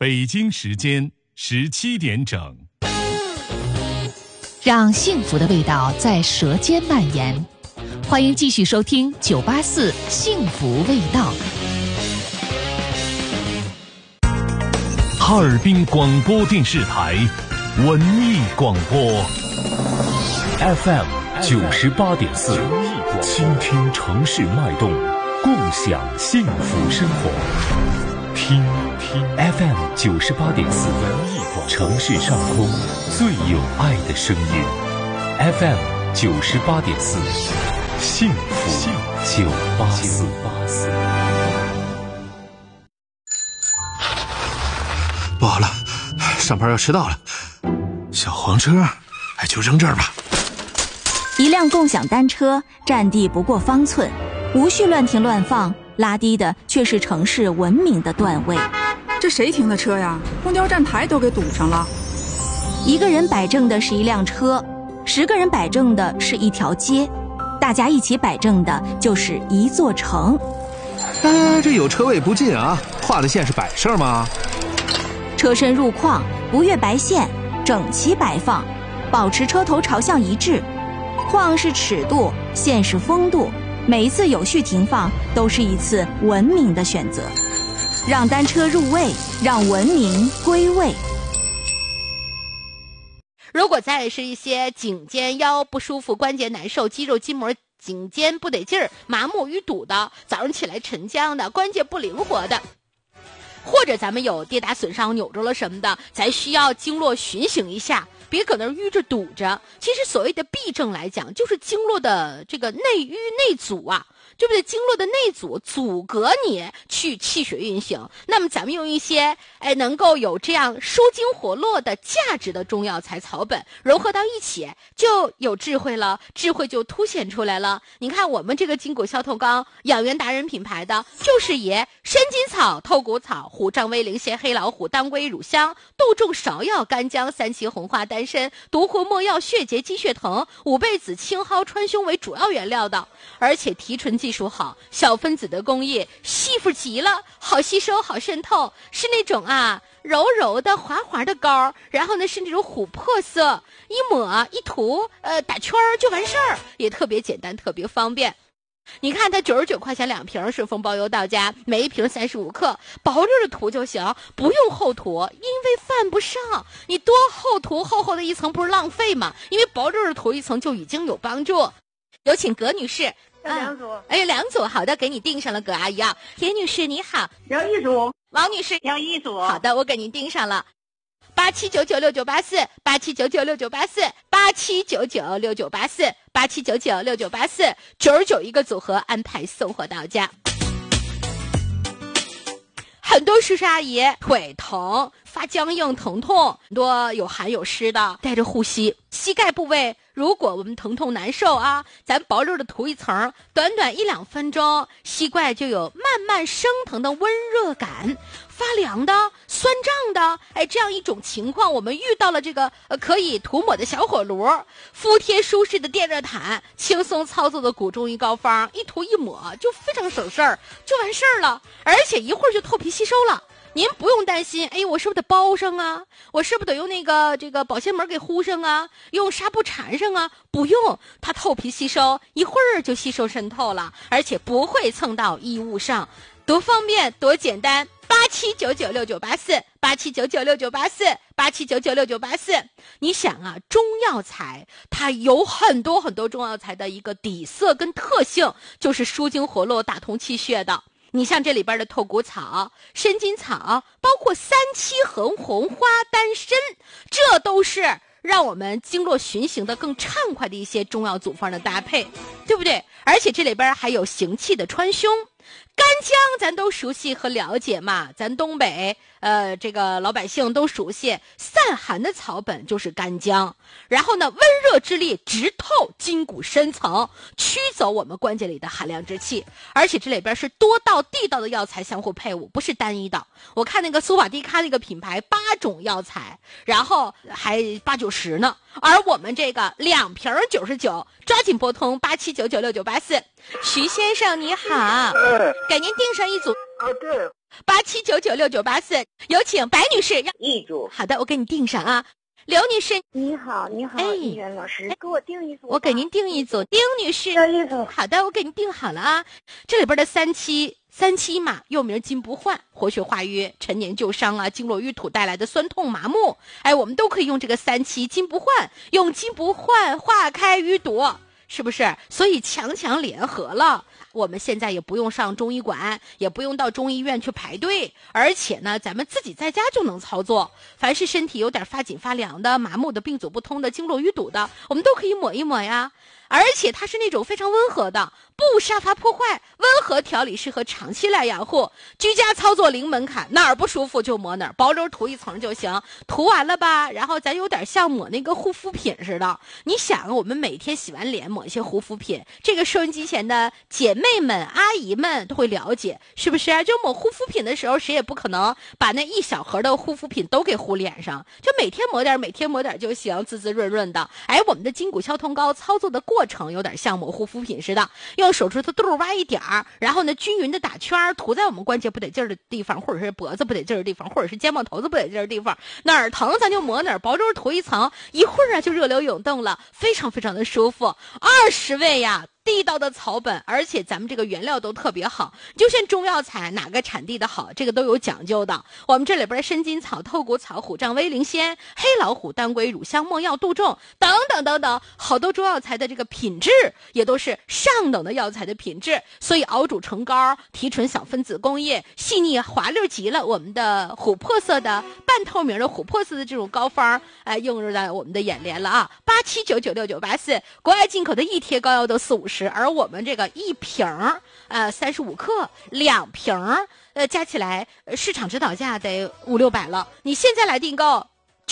北京时间17点整。 让幸福的味道在舌尖蔓延。欢迎继续收听984幸福味道。 哈尔滨广播电视台文艺广播 FM 98.4，倾听城市脉动，共享幸福生活。听 FM 98.4，城市上空最有爱的声音。FM 98.4，幸福984。 不好了，上班要迟到了。小黄车，就扔这儿吧。 一辆共享单车占地不过方寸，无序乱停乱放，拉低的却是城市文明的段位。 这谁停的车呀？公交站台都给堵上了。 一个人摆正的是一辆车，10个人摆正的是一条街，大家一起摆正的就是一座城。 这有车位不进啊，画的线是摆设吗？ 车身入框，不越白线，整齐摆放，保持车头朝向一致。框是尺度，线是风度，每一次有序停放都是一次文明的选择。让单车入位，让文明归位。 如果咱也是一些颈肩腰不舒服、关节难受、肌肉筋膜颈肩不得劲儿、麻木淤堵的，早上起来沉降的，关节不灵活的，或者咱们有跌打损伤、扭着了什么的，咱需要经络循行一下，别搁那儿淤着堵着。其实所谓的痹症来讲，就是经络的这个内淤内阻啊，对不对？经络的内阻阻隔你去气血运行。那么咱们用一些能够有这样舒筋活络的价值的中药材草本融合到一起，就有智慧了，智慧就凸显出来了。你看我们这个筋骨消透膏养元达人品牌的，就是以山金草、透骨草、虎杖威、灵涎、黑老虎、当归、乳香、杜仲、芍药、干姜、三七红花、丹参、独活没药、血结、鸡血藤、五倍子、青蒿、川芎为主要原料的，而且提纯技术好，小分子的工艺细乎极了，好吸收好渗透，是那种柔柔的滑滑的膏，然后呢是那种琥珀色，一抹一涂打圈就完事儿，也特别简单特别方便。你看它99块钱2瓶，顺丰包邮到家，每一瓶35克，薄着的涂就行，不用厚涂，因为犯不上。你多厚涂厚厚的一层不是浪费吗？因为薄着的涂一层就已经有帮助。有请葛女士。 2组。 2组，好的，给你订上了，葛阿姨啊。田女士你好。 要1组。 王女士要1组。 好的，我给您订上了。87996984，87996984，87996984，99一个组合安排送货到家。很多叔叔阿姨腿疼、发僵硬、疼痛，很多有寒有湿的，带着护膝。膝盖部位如果我们疼痛难受咱薄热的涂一层，短短1-2分钟，膝盖就有慢慢升腾的温热感，发凉的、酸胀的，这样一种情况，我们遇到了这个可以涂抹的小火炉，敷贴舒适的电热毯，轻松操作的古中医膏方，一涂一抹就非常省事儿，就完事儿了，而且一会儿就透皮吸收了。您不用担心，我是不是得包上啊？我是不是得用这个保鲜膜给糊上啊？用纱布缠上啊？不用，它透皮吸收，一会儿就吸收渗透了，而且不会蹭到衣物上，多方便，多简单。87996984，87996984，87996984。你想中药材它有很多很多中药材的一个底色跟特性，就是舒筋活络、打通气血的。你像这里边的透骨草、参金草，包括三七横红花、丹参，这都是让我们经络循行的更畅快的一些中药组方的搭配，对不对？而且这里边还有行气的川芎。干姜咱都熟悉和了解嘛，咱东北这个老百姓都熟悉，散寒的草本就是干姜。然后呢，温热之力直透筋骨深层，驱走我们关节里的寒凉之气。而且这里边是多道地道的药材相互配伍，不是单一的。我看那个苏瓦蒂卡那个品牌8种药材，然后还80-90呢，而我们这个2瓶99，抓紧拨通87996984。徐先生你好，给您订上一组。 对 ，87996984，有请白女士。 一组。 好的，我给你订上啊。刘女士， 你好，艺员老师，给我订一组。 我给您订一组。丁女士， 一组。 好的，我给您订好了啊。这里边的三七嘛，又名金不换，活血化瘀，陈年旧伤啊，经络淤土带来的酸痛麻木，我们都可以用这个三七金不换，用金不换化开淤堵，是不是？所以强联合了。我们现在也不用上中医馆，也不用到中医院去排队，而且呢，咱们自己在家就能操作。凡是身体有点发紧发凉的、麻木的、病阻不通的、经络淤堵的，我们都可以抹一抹呀。而且它是那种非常温和的，不杀伐破坏，温和调理，适合长期来养护。居家操作零门槛，哪儿不舒服就抹哪儿，薄揉涂一层就行。涂完了吧，然后咱有点像抹那个护肤品似的。你想，我们每天洗完脸抹一些护肤品，这个收音机前的姐妹们、阿姨们都会了解，是不是？就抹护肤品的时候，谁也不可能把那一小盒的护肤品都给糊脸上，就每天抹点就行，滋滋润润的。我们的筋骨消痛膏操作的过程有点像抹护肤品似的，用手指头肚挖一点儿，然后呢均匀的打圈，涂在我们关节不得劲儿的地方，或者是脖子不得劲儿的地方，或者是肩膀头子不得劲儿的地方，哪儿疼咱就抹哪儿，薄揉涂一层，一会儿就热流涌动了，非常非常的舒服。20味呀，地道的草本，而且咱们这个原料都特别好，就像中药材哪个产地的好，这个都有讲究的。我们这里边参金草、透骨草、虎杖威灵仙、黑老虎、当归、乳香、没药、杜仲等等，好多中药材的这个品质也都是上等的药材的品质，所以熬煮成膏，提纯小分子工业，细腻滑溜极了。我们的琥珀色的半透明的琥珀色的这种膏方，映入在我们的眼帘了啊！87996984，国外进口的一贴膏药都40-50，而我们这个一瓶35克，2瓶加起来市场指导价得500-600了。你现在来订购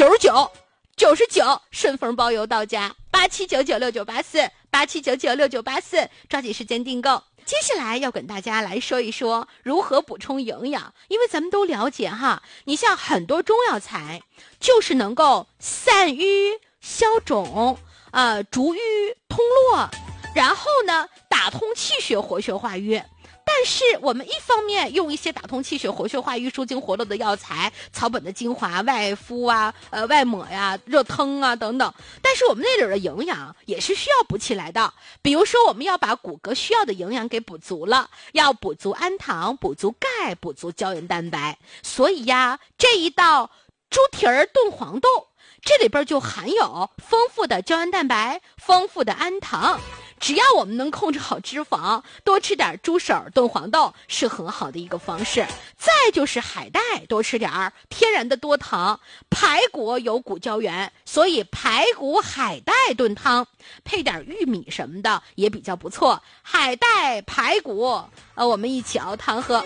99，顺丰包邮到家。87996984，87996984，抓紧时间订购。接下来要跟大家来说一说如何补充营养，因为咱们都了解哈，你像很多中药材就是能够散瘀消肿逐瘀通络，然后呢打通气血活血化瘀。但是我们一方面用一些打通气血活血化瘀舒筋活络的药材，草本的精华外敷啊外抹呀热腾啊等等，但是我们那里的营养也是需要补起来的。比如说我们要把骨骼需要的营养给补足了，要补足氨糖，补足钙，补足胶原蛋白。所以呀，这一道猪蹄儿炖黄豆，这里边就含有丰富的胶原蛋白，丰富的氨糖。只要我们能控制好脂肪，多吃点猪手炖黄豆是很好的一个方式。再就是海带，多吃点天然的多糖。排骨有骨胶原，所以排骨海带炖汤配点玉米什么的也比较不错。海带排骨我们一起熬汤喝。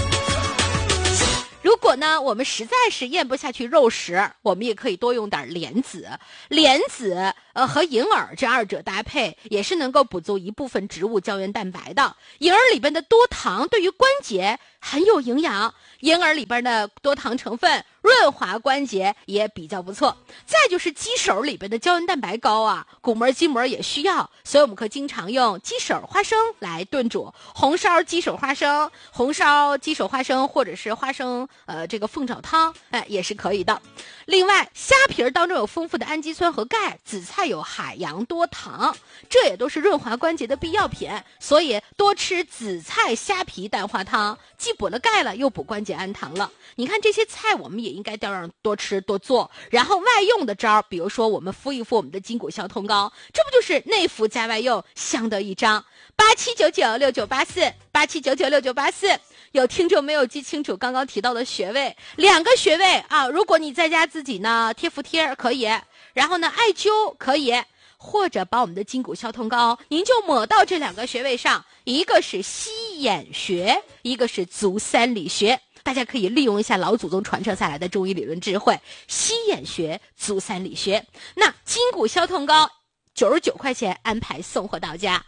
如果呢我们实在是咽不下去肉食，我们也可以多用点莲子。莲子和银耳这二者搭配，也是能够补足一部分植物胶原蛋白的。银耳里边的多糖对于关节很有营养，银耳里边的多糖成分润滑关节也比较不错。再就是鸡手里边的胶原蛋白高啊，骨膜筋膜也需要，所以我们可经常用鸡手花生来炖煮，红烧鸡手花生，红烧鸡手花生，或者是花生这个凤爪汤也是可以的。另外虾皮当中有丰富的氨基酸和钙，紫菜有海洋多糖，这也都是润滑关节的必要品，所以多吃紫菜虾皮蛋花汤，既补了钙了，又补关节氨糖了。你看这些菜我们也应该多吃多做。然后外用的招，比如说我们敷一敷我们的筋骨消痛膏，这不就是内服加外用，相得益彰。87996984，87996984。有听众没有记清楚刚刚提到的穴位，2个穴位啊，如果你在家自己呢贴服贴可以，然后呢艾灸可以，或者把我们的筋骨消痛膏您就抹到这2个穴位上，一个是膝眼穴，一个是足三里穴。大家可以利用一下老祖宗传承下来的中医理论智慧，膝眼穴、足三里穴。那筋骨消痛膏99块钱安排送货到家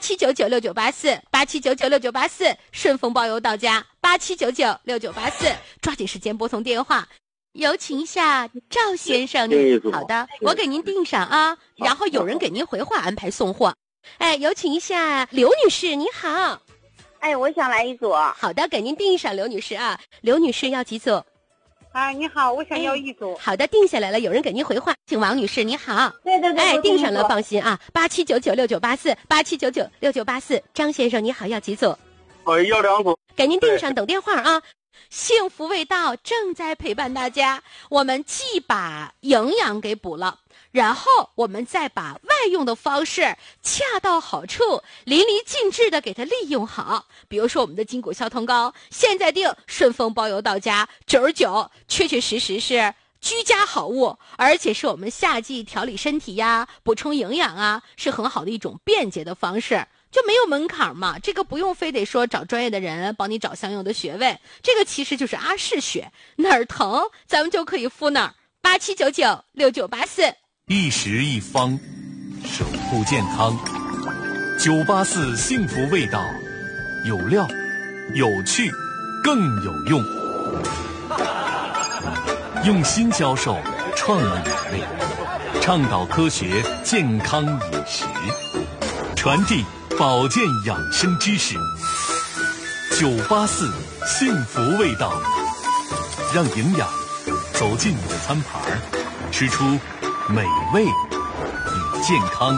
，87996984，87996984，顺丰包邮到家，87996984，抓紧时间拨通电话。有请一下赵先生。好的，我给您订上啊，然后有人给您回话安排送货。有请一下刘女士，你好。 哎，我想来一组。 好的，给您定上，刘女士啊。刘女士要几组？ 啊，你好，我想要一组。 好的，定下来了，有人给您回话。请王女士，你好。 对对对， 定上了，放心啊。87996984，87996984。张先生你好，要几组？ 我要2组。 给您定上，等电话啊。幸福味道正在陪伴大家，我们既把营养给补了，然后我们再把外用的方式恰到好处、淋漓尽致的给它利用好。比如说我们的筋骨消痛膏，现在定顺丰包邮到家99，确确实实是居家好物，而且是我们夏季调理身体呀、补充营养啊，是很好的一种便捷的方式。就没有门槛嘛，这个不用非得说找专业的人帮你找相应的穴位，这个其实就是阿是穴，哪儿疼咱们就可以敷哪儿。87996984， 一时一方，守护健康。984幸福味道，有料、有趣、更有用。用心销售，创意美味，倡导科学健康饮食，传递保健养生知识。984幸福味道，让营养走进你的餐盘，吃出美味与健康。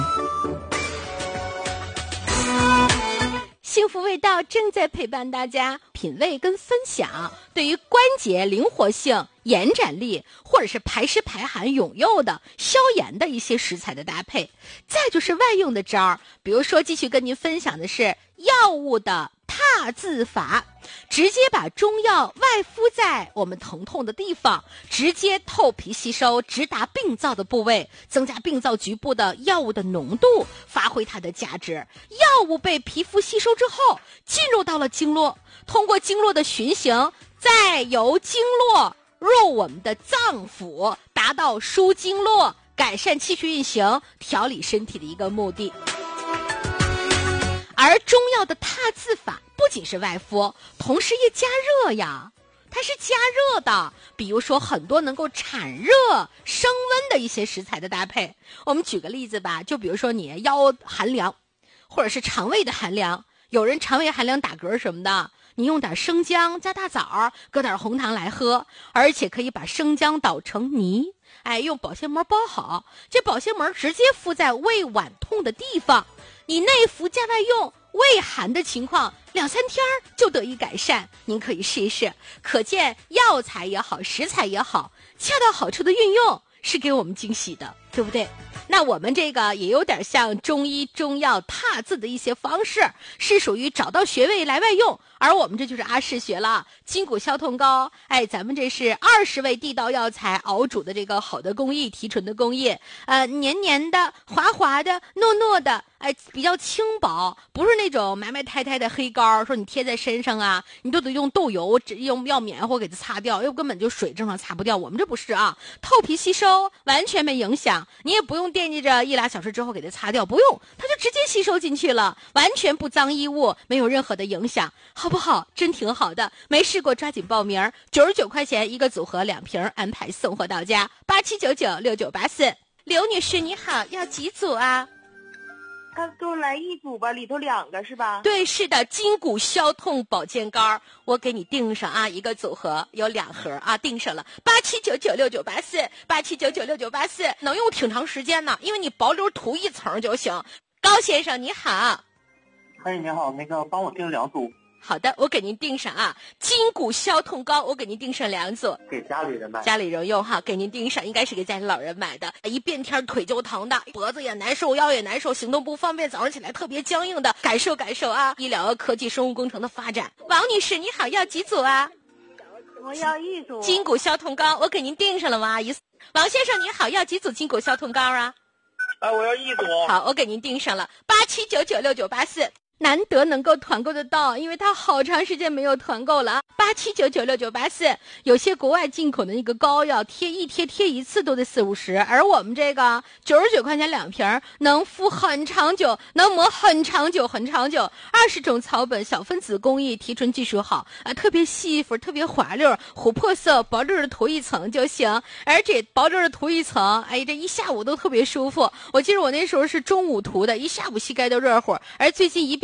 幸福味道正在陪伴大家，品味跟分享对于关节灵活性、延展力，或者是排湿排寒、永佑的、消炎的一些食材的搭配。再就是外用的招儿，比如说继续跟您分享的是药物的踏字法，直接把中药外敷在我们疼痛的地方，直接透皮吸收，直达病灶的部位，增加病灶局部的药物的浓度，发挥它的价值。药物被皮肤吸收之后，进入到了经络，通过经络的循行，再由经络入我们的脏腑，达到疏经络、改善气血运行、调理身体的一个目的。而中药的踏字法不仅是外敷，同时也加热呀，它是加热的。比如说很多能够产热升温的一些食材的搭配，我们举个例子吧，就比如说你腰寒凉，或者是肠胃的寒凉，有人肠胃寒凉打嗝什么的，你用点生姜加大枣，搁点红糖来喝，而且可以把生姜捣成泥，用保鲜膜包好，这保鲜膜直接敷在胃脘痛的地方，你内服加外用，胃寒的情况2-3天就得以改善。您可以试一试，可见药材也好，食材也好，恰到好处的运用是给我们惊喜的，对不对？那我们这个也有点像中医中药踏字的一些方式，是属于找到穴位来外用，而我们这就是阿是穴了。筋骨消痛膏，咱们这是20味地道药材熬煮的这个好的工艺，提纯的工艺，黏黏的、滑滑的、糯糯的，比较轻薄，不是那种埋埋汰汰的黑膏，说你贴在身上啊，你都得用豆油、用要棉花给它擦掉，又根本就水正常擦不掉。我们这不是啊，透皮吸收，完全没影响，你也不用惦记着1-2小时之后给它擦掉，不用，它就直接吸收进去了，完全不脏衣物，没有任何的影响，好不好？真挺好的，没试过抓紧报名，99块钱一个组合2瓶，安排送货到家。87996984。刘女士你好，要几组啊？ 都来一组吧，里头2个是吧？ 对，是的，筋骨消痛保健膏，我给你订上啊，一个组合有2盒啊，订上了。87996984，87996984，能用挺长时间呢，因为你薄溜涂1层就行。高先生你好。 你好，那个帮我订2组。 好的，我给您订上啊，筋骨消痛膏，我给您订上2组， 给家里人买， 家里人用哈，给您订上，应该是给家里老人买的。一变天腿就疼的，脖子也难受，腰也难受，行动不方便，早上起来特别僵硬的，感受感受啊！医疗科技、生物工程的发展。王女士你好，要几组啊？ 我要1组。 筋骨消痛膏，我给您订上了吗？王先生你好，要几组筋骨消痛膏啊？ 我要1组。 好，我给您订上了。87996984。难得能够团购得到，因为它好长时间没有团购了啊！87996984，有些国外进口的那个膏药贴一次都得40-50，而我们这个99块钱2瓶，能敷很长久，能磨很长久，20种草本小分子工艺，提纯技术好啊，特别细肤，特别滑溜，琥珀色，薄溜的涂1层就行，而且薄溜的涂1层，这一下午都特别舒服。我记得我那时候是中午涂的，一下午膝盖都热乎，而最近一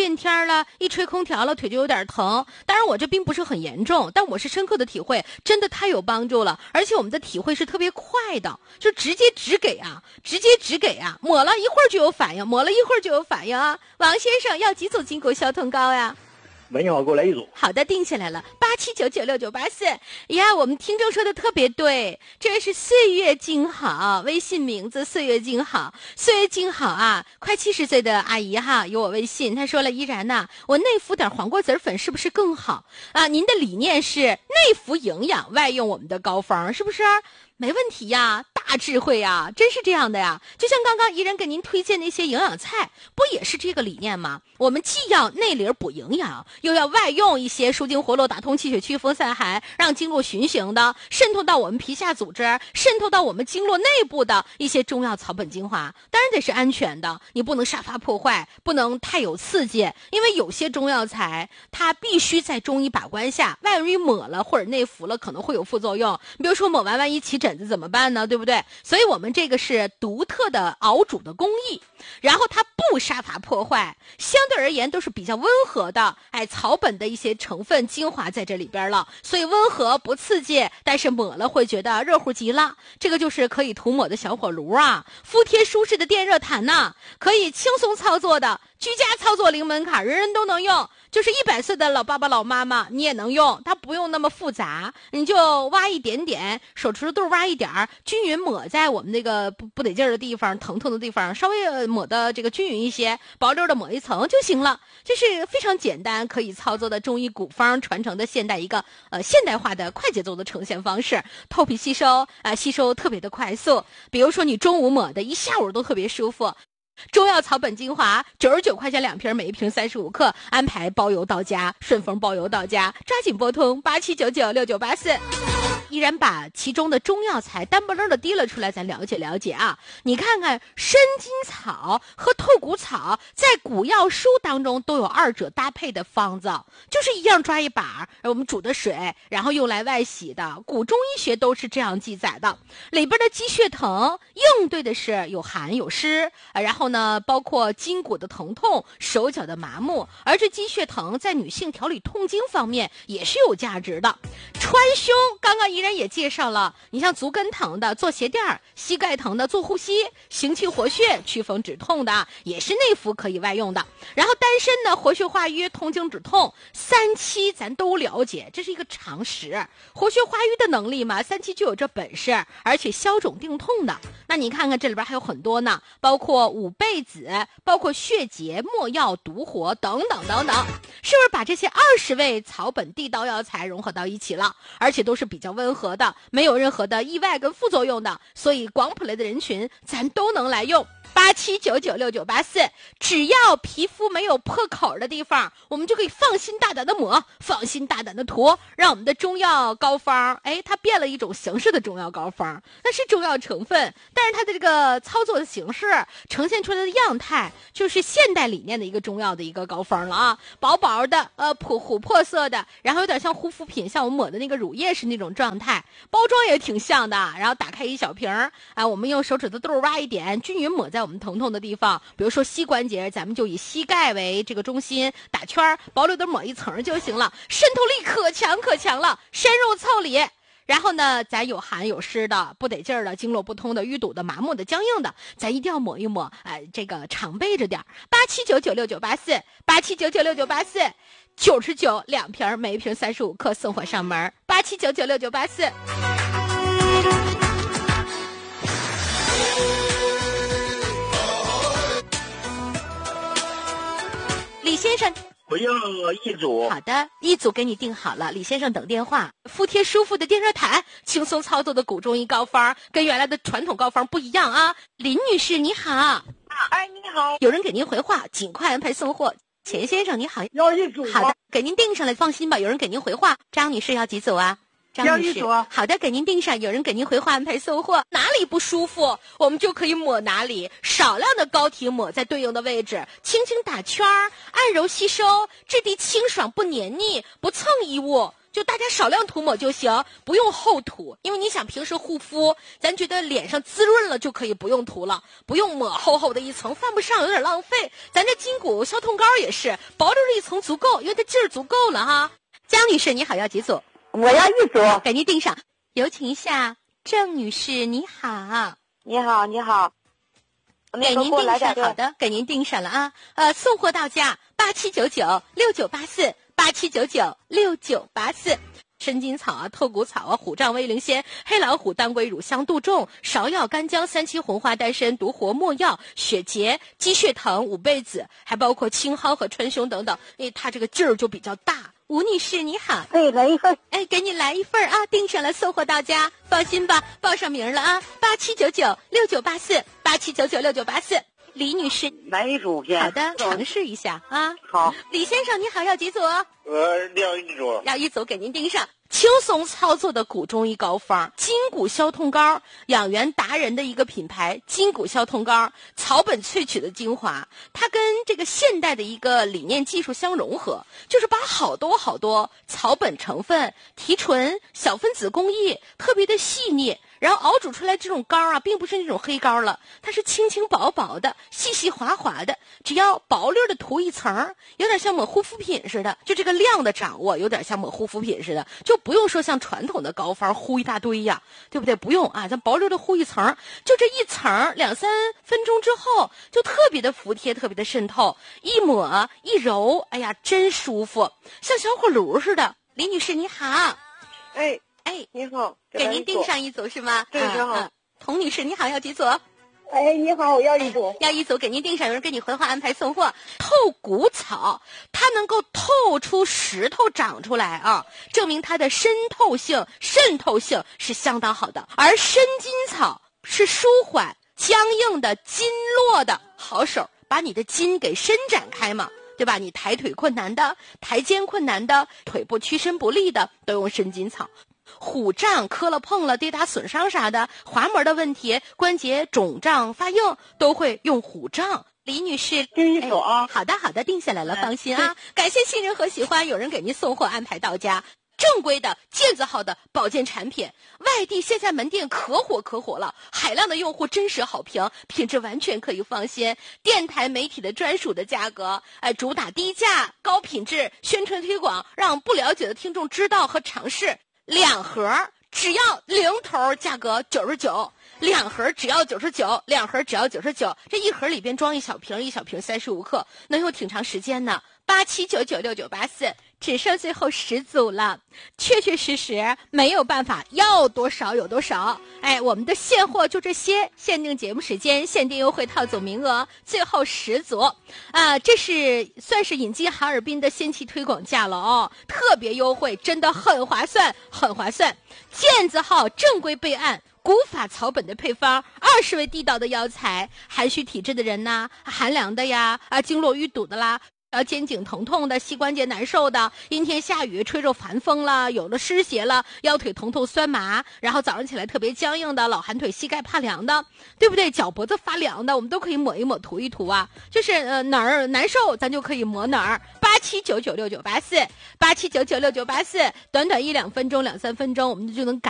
变天了，一吹空调了，腿就有点疼。当然我这并不是很严重，但我是深刻的体会，真的太有帮助了。而且我们的体会是特别快的，就直接只给啊，抹了一会儿就有反应，啊。王先生要几组筋骨小桶膏呀？ 喂，你好，给我来1组。 好的，定下来了，87996984。呀，我们听众说的特别对，这是岁月静好，微信名字岁月静好啊，快70岁的阿姨哈，有我微信，她说了，依然呐，我内服点黄瓜籽粉是不是更好啊？您的理念是内服营养，外用我们的膏方，是不是？没问题呀，大智慧呀，真是这样的呀。就像刚刚怡然给您推荐那些营养菜，不也是这个理念吗？我们既要内里补营养，又要外用一些舒筋活络、打通气血、祛风散寒，让经络循行的渗透到我们皮下组织，渗透到我们经络内部的一些中药草本精华。当然得是安全的，你不能杀伐破坏，不能太有刺激，因为有些中药材它必须在中医把关下，万一抹了或者内服了可能会有副作用。比如说抹完万一起疹子怎么办呢？对不对？所以我们这个是独特的熬煮的工艺，然后它不杀伐破坏，相对而言都是比较温和的，草本的一些成分精华在这里边了，所以温和不刺激，但是抹了会觉得热乎极了。这个就是可以涂抹的小火炉啊，敷贴舒适的电热毯呐，可以轻松操作的，居家操作零门槛，人人都能用。就是100岁的老爸爸老妈妈你也能用，它不用那么复杂，你就挖一点点，手指头肚挖一点，均匀抹在我们那个不得劲儿的地方，疼痛的地方，稍微抹的这个均匀一些，薄溜的抹一层就行了。这是非常简单可以操作的中医古方传承的现代化的快节奏的呈现方式，透皮吸收吸收特别的快速。比如说你中午抹的，一下午都特别舒服。中药草本精华99块钱2瓶，每一瓶35克，安排包邮到家，顺丰包邮到家，抓紧拨通87996984。依然把其中的中药材单不楞的提了出来，咱了解了解啊。你看看生筋草和透骨草在古药书当中都有二者搭配的方子，就是一样抓一把，我们煮的水，然后用来外洗的，古中医学都是这样记载的。里边的鸡血藤应对的是有寒有湿，然后呢包括筋骨的疼痛、手脚的麻木，而这鸡血藤在女性调理痛经方面也是有价值的。川芎刚刚依然也介绍了，你像足跟疼的做鞋垫，膝盖疼的做护膝，行气活血、祛风止痛的也是内服可以外用的。然后单身的活血化瘀、通经止痛，3七咱都了解，这是一个常识。活血化瘀的能力嘛，3七就有这本事，而且消肿定痛的。那你看看这里边还有很多呢，包括五倍子，包括血竭、没药、独活等等等等，是不是把这些20味草本地道药材融合到一起了？而且都是比较温和的，没有任何的意外跟副作用的，所以广谱类的人群咱都能来用。87996984，只要皮肤没有破口的地方，我们就可以放心大胆的抹，放心大胆的涂，让我们的中药膏方，它变了一种形式的中药膏方，那是中药成分，但是它的这个操作的形式呈现出来的样态，就是现代理念的一个中药的一个膏方了啊，薄薄的，琥珀色的，然后有点像护肤品，像我们抹的那个乳液是那种状态，包装也挺像的，然后打开一小瓶我们用手指头肚挖一点，均匀抹在我们疼痛的地方，比如说膝关节，咱们就以膝盖为这个中心打圈，薄溜的抹一层就行了，渗透力可强可强了，深入腠理。然后呢，咱有寒有湿的、不得劲儿的、经络不通的、淤堵的、麻木的、僵硬的，咱一定要抹一抹，这个常备着点。87996984 87996984 99 2瓶，每一瓶35克，送货上门。87996984。李先生， 我要1组。 好的，1组给你定好了，李先生等电话。敷贴舒服的电热毯，轻松操作的古中医膏方，跟原来的传统膏方不一样啊。林女士你好。 你好。 有人给您回话，尽快安排送货。钱先生你好。 要1组。 好的，给您定上来，放心吧，有人给您回话。张女士要几组啊？张女士，好的，给您定上，有人给您回话安排送货。哪里不舒服，我们就可以抹哪里，少量的膏体抹在对应的位置，轻轻打圈，按揉吸收，质地清爽不黏腻，不蹭衣物， 就大家少量涂抹就行，不用厚涂。因为你想平时护肤，咱觉得脸上滋润了就可以不用涂了，不用抹厚厚的一层，犯不上有点浪费。咱这筋骨消痛膏也是薄着这一层足够，因为它劲儿足够了哈。江女士你好，要几组？ 我要一组。 给您订上。有请一下郑女士，你好。 你好，你好。 给您订上，好的，给您订上了啊。送货到家87996984，87996984。生筋草啊，透骨草啊，虎杖威灵仙，黑老虎、当归、乳香、杜仲、芍药、干姜、三七红花、丹参、独活、没药、血竭、鸡血藤、五倍子，还包括青蒿和川芎等等。因为它这个劲儿就比较大。吴女士你好， 来一份。 给你来一份啊，订上了，送货到家，放心吧，报上名了啊，87996984，87996984。李女士， 来一组先。 好的，尝试一下啊。 好。 李先生你好，要几组？ 要一组。 要一组，给您订上。轻松操作的古中医膏方，筋骨消痛膏，养元达人的一个品牌，筋骨消痛膏，草本萃取的精华，它跟这个现代的一个理念技术相融合，就是把好多草本成分提纯，小分子工艺特别的细腻，然后熬煮出来这种膏啊，并不是那种黑膏了，它是轻轻薄薄的，细细滑滑的，只要薄粒的涂一层，有点像抹护肤品似的，就这个量的掌握有点像抹护肤品似的，就不用说像传统的膏方糊一大堆呀，对不对？不用啊，咱薄溜的糊一层，就这一层2-3分钟之后就特别的服帖，特别的渗透，一抹一揉，哎呀真舒服，像小火炉似的。李女士你好。 你好， 给您订上一组是吗？ 对，你好。 童女士你好，要几组？ 你好，我要一组。 要一组，给您订上，有人给你回话安排送货。透骨草，它能够透出石头长出来啊，证明它的渗透性是相当好的。而生筋草是舒缓僵硬的筋络的好手，把你的筋给伸展开嘛，对吧？你抬腿困难的、抬肩困难的、腿部屈伸不利的，都用生筋草。虎杖磕了碰了跌打损伤啥的，滑膜的问题，关节肿胀发硬，都会用虎杖。李女士订一组啊。 好的，定下来了，放心啊。感谢信任和喜欢，有人给您送货安排到家。正规的健字号的保健产品，外地线下门店可火了，海量的用户真实好评，品质完全可以放心。电台媒体的专属的价格，主打低价高品质，宣传推广，让不了解的听众知道和尝试。2盒只要零头价格99，2盒只要99，2盒只要99，这一盒里边装一小瓶35克，能用挺长时间呢。87996984，只剩最后10组了，确实没有办法，要多少有多少。我们的现货就这些，限定节目时间，限定优惠套组名额，最后10组这是算是引进哈尔滨的先期推广价了哦，特别优惠，真的很划算。健字号正规备案，古法草本的配方，20味地道的药材，寒虚体质的人呐，寒凉的呀，经络淤堵的啦，肩颈疼痛的，膝关节难受的，阴天下雨吹着寒风了，有了湿邪了，腰腿疼痛酸麻，然后早上起来特别僵硬的，老寒腿膝盖怕凉的，对不对？脚脖子发凉的，我们都可以抹一抹涂一涂啊，就是哪儿难受咱就可以抹哪儿。87996984，87996984，短短1-2分钟2-3分钟我们就能改